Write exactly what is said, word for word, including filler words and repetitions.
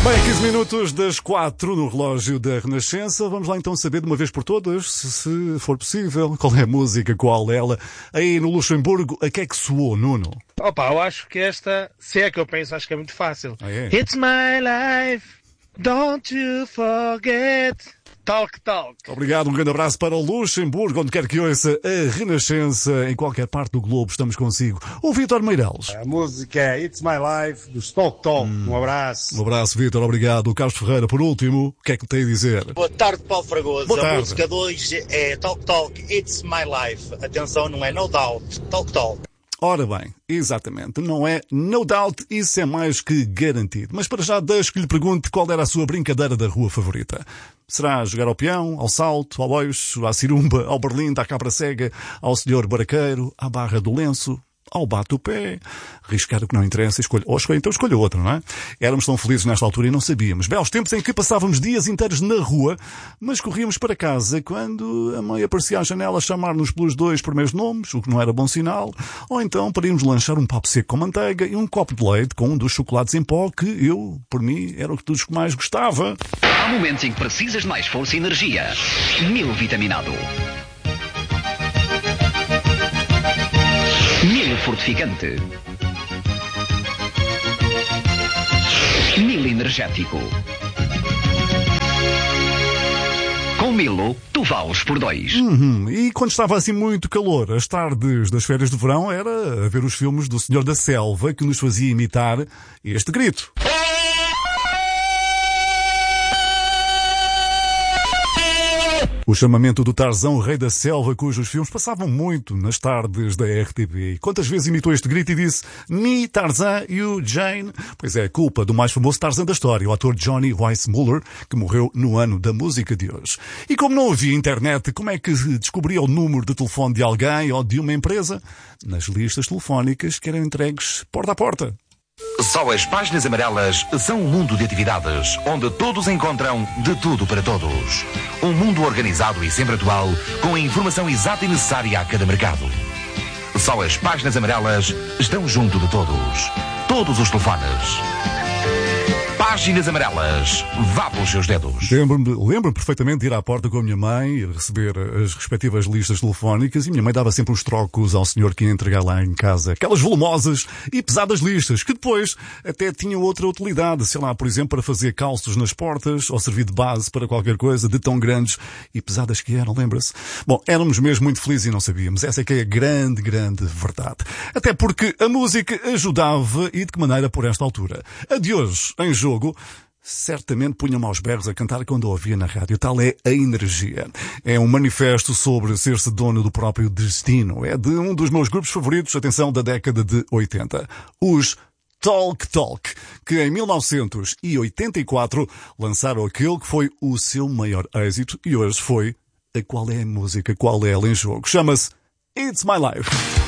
Bem, quinze minutos das quatro no relógio da Renascença. Vamos lá então saber de uma vez por todas, se, se for possível, qual é a música, qual é ela. Aí no Luxemburgo, a que é que soou, Nuno? Opa, eu acho que esta, se é que eu penso, acho que é muito fácil. Ah, é? It's my life, don't you forget. Talk, talk. Obrigado, um grande abraço para o Luxemburgo, onde quer que ouça a Renascença, em qualquer parte do globo, estamos consigo. O Vítor Meireles. A música é It's My Life, do Talk Talk. Hum. Um abraço. Um abraço, Vítor, obrigado. O Carlos Ferreira, por último, o que é que tem a dizer? Boa tarde, Paulo Fragoso. Boa tarde. A música de hoje é Talk Talk, It's My Life. Atenção, não é No Doubt, Talk Talk. Ora bem, exatamente, não é No Doubt, isso é mais que garantido. Mas para já deixo que lhe pergunte qual era a sua brincadeira da rua favorita. Será jogar ao peão, ao salto, ao boixo, à cirumba, ao berlinde, à cabra cega, ao senhor baraqueiro, à barra do lenço, ao bate-o-pé, riscar o que não interessa, escolha, ou escolha, então escolha outra, não é? Éramos tão felizes nesta altura e não sabíamos. Belos tempos em que passávamos dias inteiros na rua, mas corríamos para casa quando a mãe aparecia à janela a chamar-nos pelos dois primeiros nomes, o que não era bom sinal, ou então para irmos lanchar um papo seco com manteiga e um copo de leite com um dos chocolates em pó que eu, por mim, era o que dos que mais gostava. Há momentos em que precisas de mais força e energia. Mil vitaminado. Mil fortificante. Mil energético. Com Milo, tu vales por dois. Uhum. E quando estava assim muito calor, as tardes das férias de verão era a ver os filmes do Senhor da Selva que nos fazia imitar este grito. O chamamento do Tarzão, o Rei da Selva, cujos filmes passavam muito nas tardes da R T P. Quantas vezes imitou este grito e disse Me, Tarzan, you, Jane? Pois é, culpa do mais famoso Tarzan da história, o ator Johnny Weissmuller, que morreu no ano da música de hoje. E como não havia internet, como é que descobria o número de telefone de alguém ou de uma empresa? Nas listas telefónicas que eram entregues porta a porta. Só as páginas amarelas são um mundo de atividades, onde todos encontram de tudo para todos. Um mundo organizado e sempre atual, com a informação exata e necessária a cada mercado. Só as páginas amarelas estão junto de todos. Todos os telefones. Páginas amarelas. Vá pelos seus dedos. Lembro-me, lembro-me perfeitamente de ir à porta com a minha mãe e receber as respectivas listas telefónicas, e minha mãe dava sempre os trocos ao senhor que ia entregar lá em casa. Aquelas volumosas e pesadas listas, que depois até tinham outra utilidade. Sei lá, por exemplo, para fazer calços nas portas ou servir de base para qualquer coisa, de tão grandes e pesadas que eram, lembra-se? Bom, éramos mesmo muito felizes e não sabíamos. Essa é que é a grande, grande verdade. Até porque a música ajudava, e de que maneira por esta altura. A de hoje, em jogo, certamente punha-me aos berros a cantar quando a ouvia na rádio. Tal é a energia. É um manifesto sobre ser-se dono do próprio destino. É de um dos meus grupos favoritos, atenção, da década de oitenta. Os Talk Talk, que em mil novecentos e oitenta e quatro lançaram aquele que foi o seu maior êxito e hoje foi a qual é a música, qual é ela em jogo. Chama-se It's My Life.